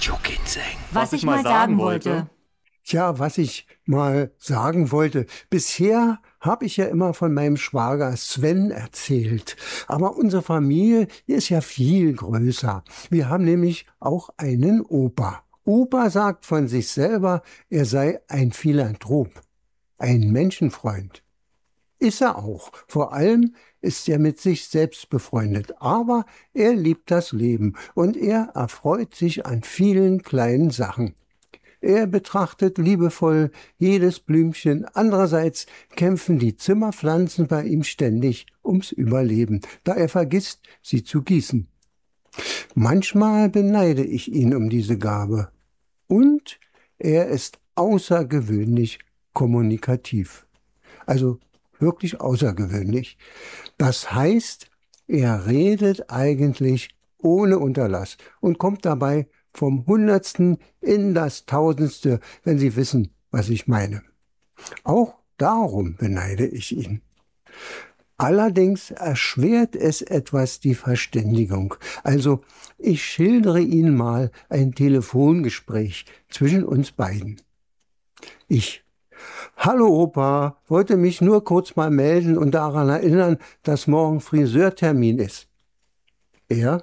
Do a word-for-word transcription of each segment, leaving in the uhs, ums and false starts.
Schuckinseng. Was, was ich mal sagen wollte. Tja, was ich mal sagen wollte. Bisher habe ich ja immer von meinem Schwager Sven erzählt. Aber unsere Familie ist ja viel größer. Wir haben nämlich auch einen Opa. Opa sagt von sich selber, er sei ein Philanthrop, ein Menschenfreund. Ist er auch. Vor allem ist er mit sich selbst befreundet. Aber er liebt das Leben und er erfreut sich an vielen kleinen Sachen. Er betrachtet liebevoll jedes Blümchen. Andererseits kämpfen die Zimmerpflanzen bei ihm ständig ums Überleben, da er vergisst, sie zu gießen. Manchmal beneide ich ihn um diese Gabe. Und er ist außergewöhnlich kommunikativ. Also wirklich außergewöhnlich. Das heißt, er redet eigentlich ohne Unterlass und kommt dabei vom Hundertsten in das Tausendste, wenn Sie wissen, was ich meine. Auch darum beneide ich ihn. Allerdings erschwert es etwas die Verständigung. Also ich schildere Ihnen mal ein Telefongespräch zwischen uns beiden. Ich: Hallo Opa, wollte mich nur kurz mal melden und daran erinnern, dass morgen Friseurtermin ist. Er: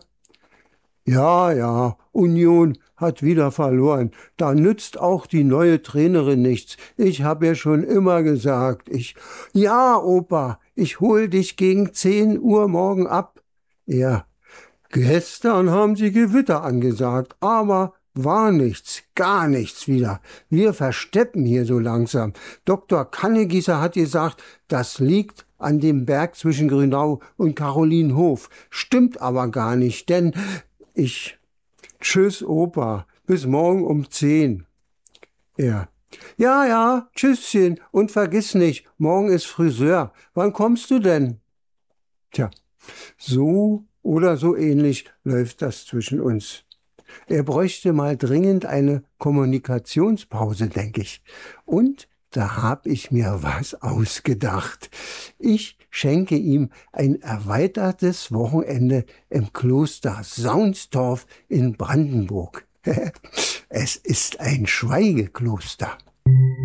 Ja, ja, Union hat wieder verloren. Da nützt auch die neue Trainerin nichts. Ich habe ja schon immer gesagt, ich... Ja, Opa, ich hol dich gegen zehn Uhr morgen ab. Er: Gestern haben sie Gewitter angesagt, aber war nichts, gar nichts wieder. Wir versteppen hier so langsam. Doktor Kannegießer hat gesagt, das liegt an dem Berg zwischen Grünau und Karolinenhof. Stimmt aber gar nicht, denn... Ich: Tschüss, Opa, bis morgen um zehn. Er: Ja, ja, tschüsschen und vergiss nicht, morgen ist Friseur. Wann kommst du denn? Tja, so oder so ähnlich läuft das zwischen uns. Er bräuchte mal dringend eine Kommunikationspause, denke ich. Und da hab ich mir was ausgedacht. Ich schenke ihm ein erweitertes Wochenende im Kloster Saunstorf in Brandenburg. Es ist ein Schweigekloster.